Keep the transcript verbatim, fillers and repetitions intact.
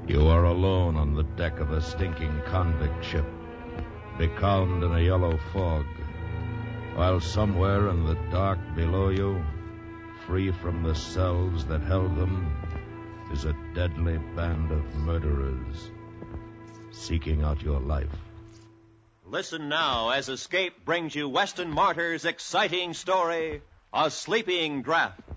You are alone on the deck of a stinking convict ship, becalmed in a yellow fog, while somewhere in the dark below you, free from the cells that held them, is a deadly band of murderers seeking out your life. Listen now as Escape brings you Weston Martyr's exciting story, A Sleeping Draft.